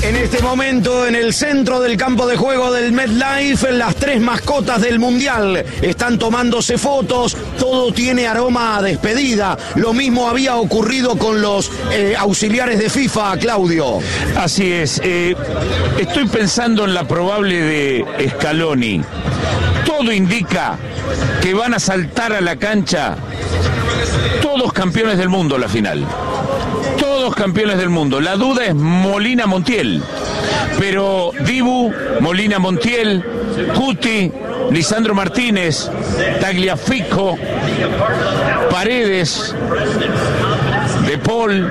En este momento, en el centro del campo de juego del MetLife, las 3 mascotas del Mundial están tomándose fotos, todo tiene aroma a despedida. Lo mismo había ocurrido con los auxiliares de FIFA, Claudio. Así es, estoy pensando en la probable de Scaloni. Todo indica que van a saltar a la cancha todos campeones del mundo la final. Todos campeones del mundo. La duda es Molina Montiel. Pero Dibu, Molina Montiel, Cuti, Lisandro Martínez, Tagliafico, Paredes, De Paul,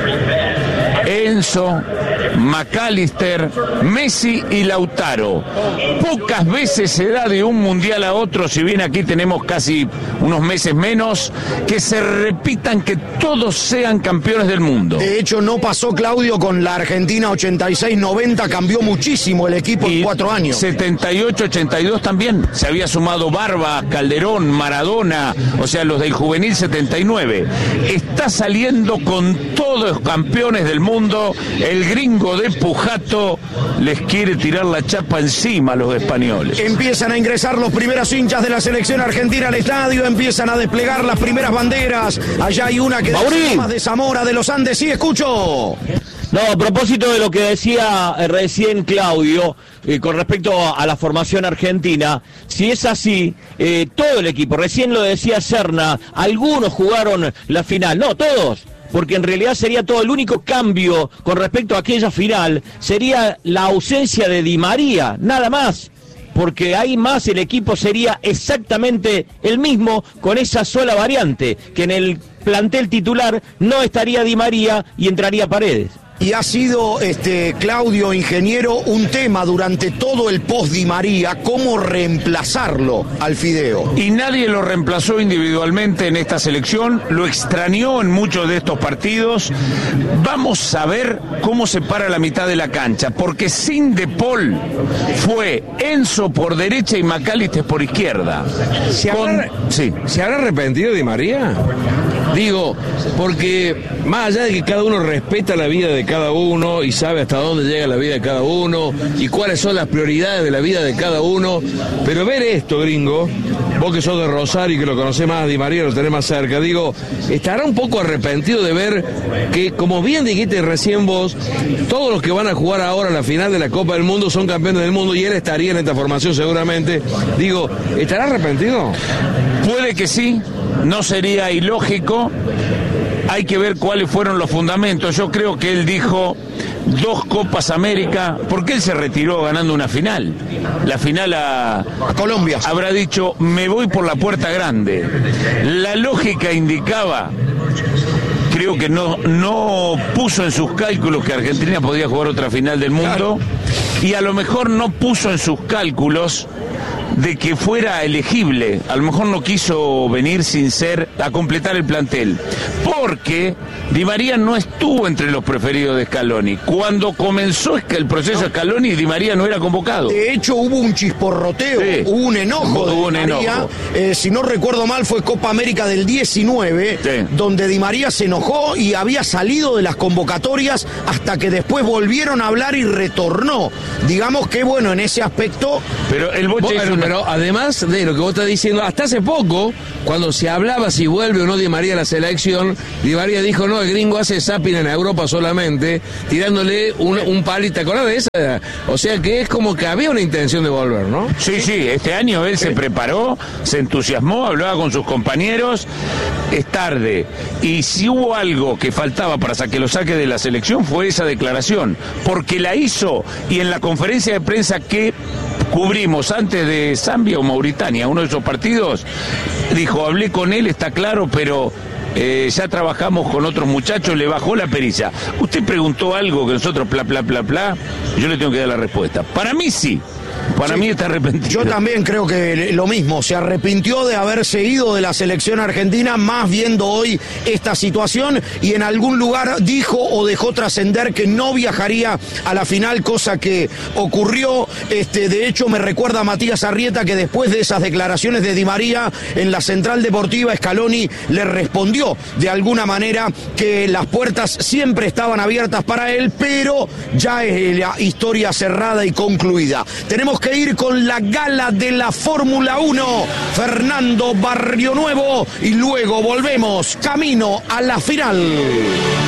Enzo, McAllister, Messi y Lautaro. Pocas veces se da de un mundial a otro, si bien aquí tenemos casi unos meses menos, que se repitan, que todos sean campeones del mundo. De hecho, no pasó, Claudio, con la Argentina 86-90, cambió muchísimo el equipo en 4 años. 78-82 también, se había sumado Barba, Calderón, Maradona, o sea, los del juvenil 79. Está saliendo con todos campeones del mundo. El gringo de Pujato les quiere tirar la chapa encima a los españoles. Empiezan a ingresar los primeros hinchas de la selección argentina al estadio, empiezan a desplegar las primeras banderas. Allá hay una que dice más de Zamora, de los Andes. Sí, escucho. No, a propósito de lo que decía recién Claudio, con respecto a la formación argentina, si es así, todo el equipo, recién lo decía Serna, algunos jugaron la final, no todos, porque en realidad sería todo, el único cambio con respecto a aquella final sería la ausencia de Di María, nada más, porque ahí más el equipo sería exactamente el mismo, con esa sola variante, que en el plantel titular no estaría Di María y entraría Paredes. Y ha sido, Claudio, ingeniero, un tema durante todo el post Di María, cómo reemplazarlo al Fideo. Y nadie lo reemplazó individualmente en esta selección, lo extrañó en muchos de estos partidos. Vamos a ver cómo se para la mitad de la cancha, porque sin De Paul fue Enzo por derecha y McAllister por izquierda. ¿Se habrá arrepentido Di María? Digo, porque más allá de que cada uno respeta la vida de cada uno y sabe hasta dónde llega la vida de cada uno y cuáles son las prioridades de la vida de cada uno, pero ver esto, gringo, vos que sos de Rosario y que lo conocés más a Di María, lo tenés más cerca, digo, estará un poco arrepentido de ver que, como bien dijiste recién vos, todos los que van a jugar ahora la final de la Copa del Mundo son campeones del mundo y él estaría en esta formación seguramente. Digo, ¿estará arrepentido? Puede que sí, no sería ilógico. Hay que ver cuáles fueron los fundamentos. Yo creo que él dijo 2 Copas América, porque él se retiró ganando una final. La final a Colombia. Habrá dicho, me voy por la puerta grande. La lógica indicaba, creo que no puso en sus cálculos que Argentina podía jugar otra final del mundo, y a lo mejor no puso en sus cálculos de que fuera elegible. A lo mejor no quiso venir sin ser a completar el plantel, porque Di María no estuvo entre los preferidos de Scaloni. Cuando comenzó el proceso Scaloni, Di María no era convocado. De hecho, hubo un chisporroteo, sí, hubo un enojo de Di María. Si no recuerdo mal, fue Copa América del 19, sí, donde Di María se enojó y había salido de las convocatorias hasta que después volvieron a hablar y retornó. Digamos que, bueno, en ese aspecto... Pero el Boche pero además de lo que vos estás diciendo, hasta hace poco, cuando se hablaba si vuelve o no Di María a la selección, Di María dijo, no, el gringo hace zapping en Europa solamente, tirándole un palito, ¿te acordás de esa? O sea que es como que había una intención de volver, ¿no? Sí, este año él se preparó, se entusiasmó, hablaba con sus compañeros, es tarde. Y si hubo algo que faltaba para que lo saque de la selección fue esa declaración, porque la hizo, y en la conferencia de prensa que cubrimos antes de Zambia o Mauritania, uno de esos partidos, dijo, hablé con él, está claro, pero ya trabajamos con otros muchachos, le bajó la pericia. Usted preguntó algo que nosotros yo le tengo que dar la respuesta. Para mí sí, Para mí está arrepentido. Yo también creo que lo mismo, se arrepintió de haberse ido de la selección argentina, más viendo hoy esta situación, y en algún lugar dijo o dejó trascender que no viajaría a la final, cosa que ocurrió. De hecho, me recuerda a Matías Arrieta que después de esas declaraciones de Di María en la Central Deportiva, Scaloni le respondió de alguna manera que las puertas siempre estaban abiertas para él, pero ya es la historia cerrada y concluida. Tenemos que ir con la gala de la Fórmula 1, Fernando Barrionuevo, y luego volvemos camino a la final.